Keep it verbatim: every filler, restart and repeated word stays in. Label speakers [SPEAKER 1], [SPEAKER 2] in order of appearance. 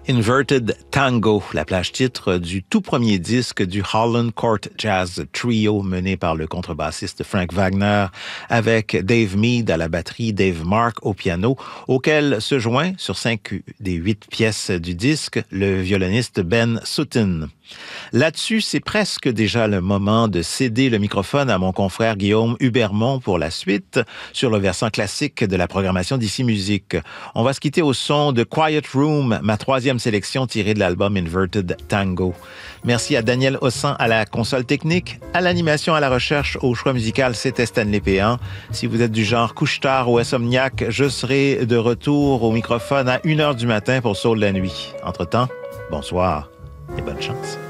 [SPEAKER 1] Inverted Tango, la plage titre du tout premier disque du Holland Court Jazz Trio mené par le contrebassiste Frank Wagner avec Dave Mead à la batterie, Dave Mark au piano, auquel se joint sur cinq des huit pièces du disque le violoniste Ben Sutton. Là-dessus, c'est presque déjà le moment de céder le microphone à mon confrère Guillaume Hubermont pour la suite sur le versant classique de la programmation d'Ici Musique. On va se quitter au son de Quiet Room, ma troisième sélection tirée de l'album Inverted Tango. Merci à Daniel Hossan à la console technique, à l'animation, à la recherche, au choix musical, c'était Stanley Péan. Si vous êtes du genre couche-tard ou insomniaque, je serai de retour au microphone à une heure du matin pour Soul de la nuit. Entre-temps, bonsoir et bonne chance.